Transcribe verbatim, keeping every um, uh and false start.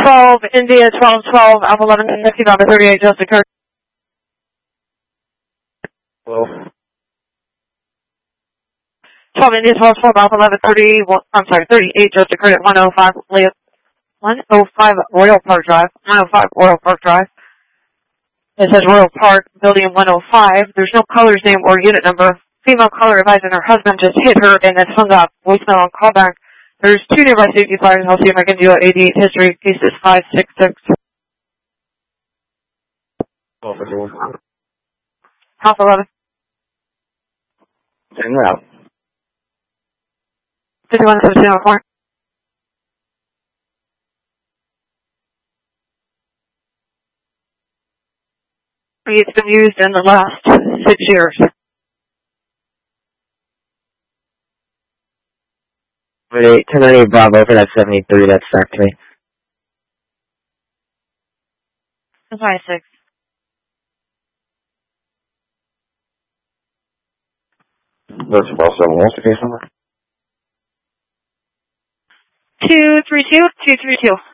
twelve, India twelve twelve, Alpha eleven fifty, November thirty-eight, just occurred. Hello. twelve, India twelve twelve, Alpha eleven thirty, I'm sorry, thirty-eight, just occurred at one oh five, one oh five Royal Park Drive, one oh five Royal Park Drive. It says Royal Park, building one oh five. There's no caller's name or unit number. Female caller advising her husband just hit her and then hung up. Voicemail on callback. There's two nearby safety fires. I'll see if I can do an eighty-eight history. Case is five six six. House eleven. En route. fifty-one seventeen oh four. It's been used in the last six years. ten ninety Bravo for that seventy-three, that's track three. five six. That's twelve seven, what's the case number? two three two, two three two.